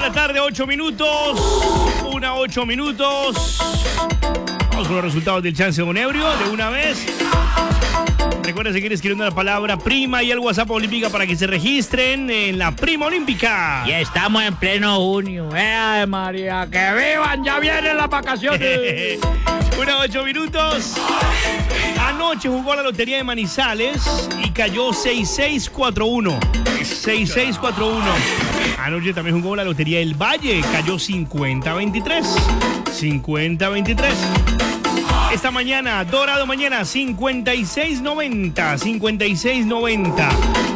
la tarde, 8 minutos. 8 minutos. Vamos con los resultados del Chance Don Ebrio de una vez. Recuerda seguir escribiendo la palabra prima y el WhatsApp Olímpica para que se registren en la Prima Olímpica. Y estamos en pleno junio. ¡Ay, María! ¡Que vivan! ¡Ya vienen las vacaciones! 8 minutos. Anoche jugó la Lotería de Manizales y cayó 6641. 6641. Anoche también jugó la Lotería del Valle. Cayó 5023. 5023. Esta mañana, Dorado mañana, 5690. 5690.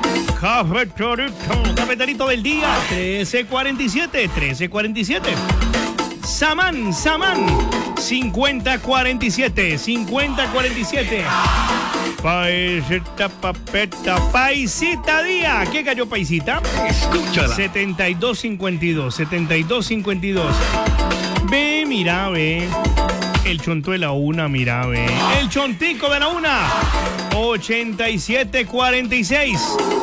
Cafeterito del día, 1347. 1347. Samán. 5047. 5047. Paisita, papeta, Paisita Día. ¿Qué cayó Paisita? Escúchala. 7252. 7252. Ve, mira, ve. El chonto de la una, mira, ve. El chontico de la una. 8746.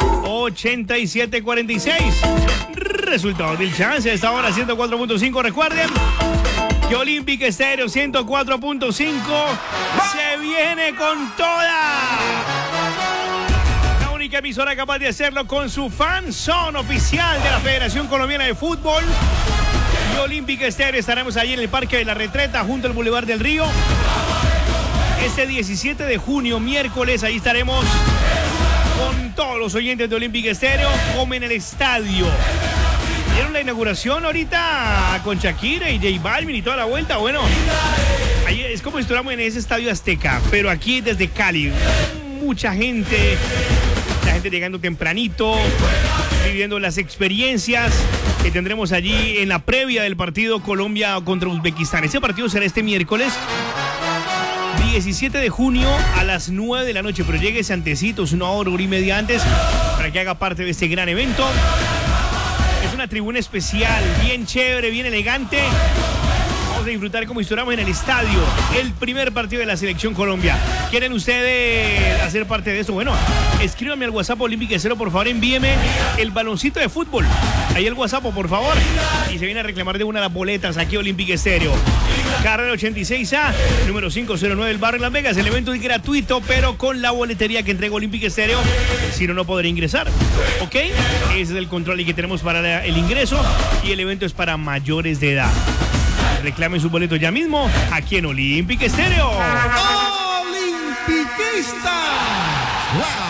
8746. Resultado del Chance a esta hora, 104.5. Recuerden que Olympic Estéreo 104.5 se viene con toda. La única emisora capaz de hacerlo con su fan zone oficial de la Federación Colombiana de Fútbol. Y Olympic Estéreo estaremos allí en el Parque de la Retreta, junto al Boulevard del Río. Este 17 de junio, miércoles, ahí estaremos con todos los oyentes de Olympic Estéreo, como en el estadio. ¿Vieron la inauguración ahorita con Shakira y J Balvin y toda la vuelta? Bueno, ahí es como si estuviéramos en ese estadio Azteca, pero aquí desde Cali. Mucha gente, la gente llegando tempranito, viviendo las experiencias que tendremos allí en la previa del partido Colombia contra Uzbekistán. Ese partido será este miércoles 17 de junio a las 9 de la noche, pero lléguese antecitos, una hora y media antes, para que haga parte de este gran evento. Es una tribuna especial, bien chévere, bien elegante. Vamos a disfrutar como si estuviéramos en el estadio, el primer partido de la Selección Colombia. ¿Quieren ustedes hacer parte de eso? Bueno, escríbame al WhatsApp Olympic Estéreo, por favor, envíeme el baloncito de fútbol. Ahí el WhatsApp, por favor. Y se viene a reclamar de una de las boletas aquí a Olympic Estéreo. Carrera 86A, número 509 del barrio Las Vegas. El evento es gratuito, pero con la boletería que entrega Olympic Estéreo, si no, no podré ingresar. ¿Ok? Ese es el control que tenemos para el ingreso. Y el evento es para mayores de edad. Reclamen su boleto ya mismo aquí en Olympic Estéreo. Olimpiquista. Wow.